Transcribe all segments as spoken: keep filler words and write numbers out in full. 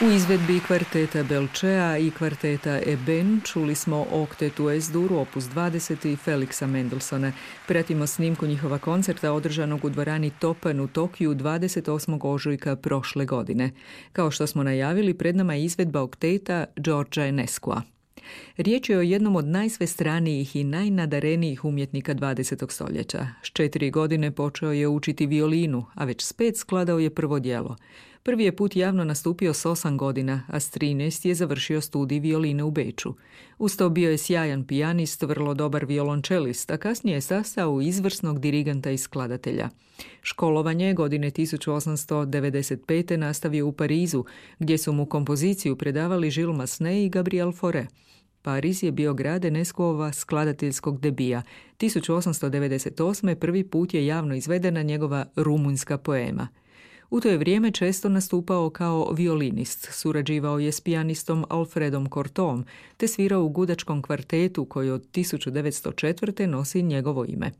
U izvedbi kvarteta Belcea i kvarteta Eben čuli smo oktet u Es-Dur opus dvadeset i Felixa Mendelssohna. Pratimo snimku njihova koncerta održanog u dvorani Topan u Tokiju dvadeset osmog ožujka prošle godine. Kao što smo najavili, pred nama je izvedba okteta Georgea Enescua. Riječ je o jednom od najsvestranijih i najnadarenijih umjetnika dvadesetog stoljeća. S četiri godine počeo je učiti violinu, a već s pet skladao je prvo djelo. Prvi je put javno nastupio s osam godina, a s trinaest je završio studij violine u Beču. Uz to bio je sjajan pijanist, vrlo dobar violončelist, a kasnije je sastao u izvrsnog dirigenta i skladatelja. Školovanje godine tisuću osamsto devedeset pete nastavio u Parizu, gdje su mu kompoziciju predavali Gilles Massenet i Gabriel Fauré. Pariz je bio grad Enescuova skladateljskog debija. tisuću osamsto devedeset osme prvi put je javno izvedena njegova rumunjska poema. U to je vrijeme često nastupao kao violinist, surađivao je s pijanistom Alfredom Cortom, te svirao u gudačkom kvartetu koji od tisuću devetsto četvrte nosi njegovo ime.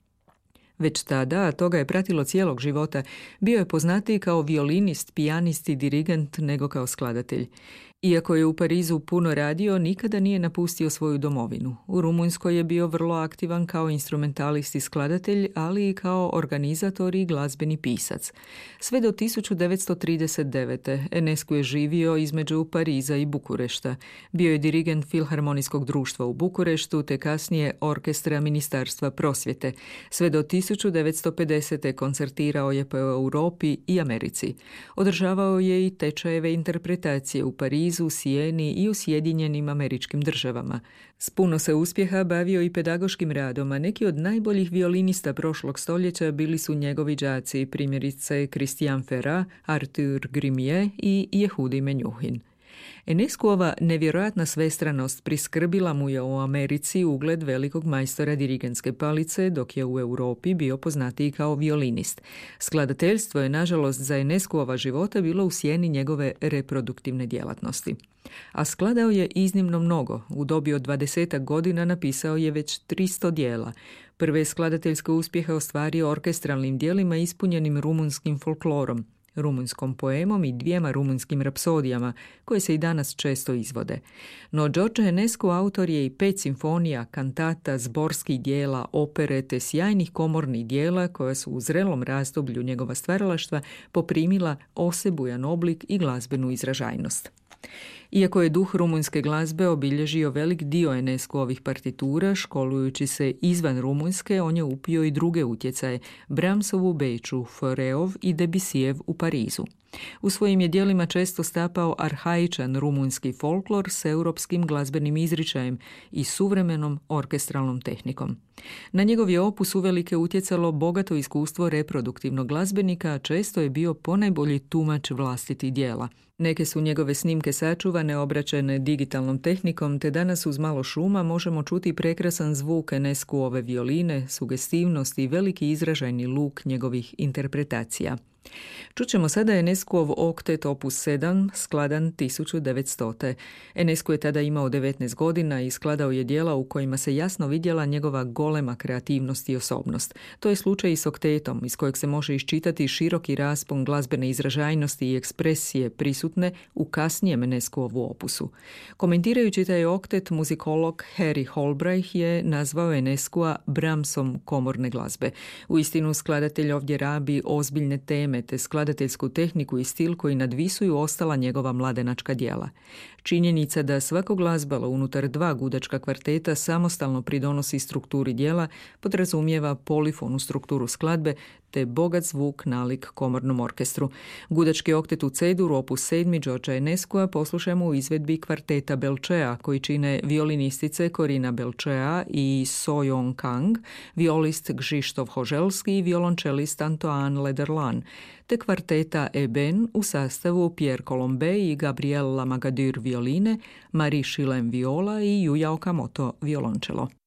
Već tada, a toga je pratilo cijelog života, bio je poznatiji kao violinist, pijanist i dirigent nego kao skladatelj. Iako je u Parizu puno radio, nikada nije napustio svoju domovinu. U Rumunjskoj je bio vrlo aktivan kao instrumentalist i skladatelj, ali i kao organizator i glazbeni pisac. Sve do tisuću devetsto trideset devete. Enescu je živio između Pariza i Bukurešta. Bio je dirigent Filharmonijskog društva u Bukureštu, te kasnije orkestra Ministarstva prosvjete. Sve do tisuću devetsto pedesete. koncertirao je po Europi i Americi. Održavao je i tečajeve interpretacije u Parizu, u Sijeni i u Sjedinjenim Američkim Državama. S puno se uspjeha bavio i pedagoškim radom, a neki od najboljih violinista prošlog stoljeća bili su njegovi đaci, primjerice Christian Ferrat, Arthur Grimier i Yehudi Menuhin. Enescuova nevjerojatna svestranost priskrbila mu je u Americi ugled velikog majstora dirigentske palice, dok je u Europi bio poznatiji kao violinist. Skladateljstvo je, nažalost, za Enescuova života bilo u sjeni njegove reproduktivne djelatnosti. A skladao je iznimno mnogo. U dobi od dvadesetak godina napisao je već tristo djela. Prve skladateljske uspjehe ostvario orkestralnim djelima ispunjenim rumunskim folklorom, rumunjskom poemom i dvijema rumunjskim rapsodijama, koje se i danas često izvode. No George Enescu autor je i pet simfonija, kantata, zborskih dijela, opere te sjajnih komornih dijela koja su u zrelom razdoblju njegova stvaralaštva poprimila osebujan oblik i glazbenu izražajnost. Iako je duh rumunjske glazbe obilježio velik dio Enescuovih partitura, školujući se izvan Rumunjske, on je upio i druge utjecaje, Brahmsov u Beču, Fauréov i Debussyjev u Parizu. U svojim je djelima često stapao arhaičan rumunjski folklor s europskim glazbenim izričajem i suvremenom orkestralnom tehnikom. Na njegov je opus uvelike utjecalo bogato iskustvo reproduktivnog glazbenika, a često je bio ponajbolji tumač vlastitih djela. Neke su njegove snimke sačuvane, obraćene digitalnom tehnikom, te danas uz malo šuma možemo čuti prekrasan zvuk Enescuove violine, sugestivnost i veliki izražajni luk njegovih interpretacija. Čućemo sada Enescuov oktet opus sedam, skladan tisuću devetstote. Enescu je tada imao devetnaest godina i skladao je djela u kojima se jasno vidjela njegova golema kreativnost i osobnost. To je slučaj i s oktetom, iz kojeg se može iščitati široki raspon glazbene izražajnosti i ekspresije prisutne u kasnijem Enescuovu opusu. Komentirajući taj oktet, muzikolog Harry Holbraich je nazvao Enescua Brahmsom komorne glazbe. Uistinu, skladatelj ovdje rabi ozbiljne teme te skladateljsku tehniku i stil koji nadvisuju ostala njegova mladenačka djela. Činjenica da svako glazbalo unutar dva gudačka kvarteta samostalno pridonosi strukturi djela podrazumijeva polifonu strukturu skladbe te bogat zvuk nalik komornom orkestru. Gudački oktet u C-dur opus sedam Georgea Enescua poslušajmo u izvedbi kvarteta Belcea, koji čine violinistice Corina Belcea i So Yong Kang, violist Krzysztof Hoželski i violončelist Antoine Lederlan, te kvarteta Eben u sastavu Pierre Colombe i Gabriel Lamagadur violine, Marie Chilem viola i Yuya Okamoto violončelo.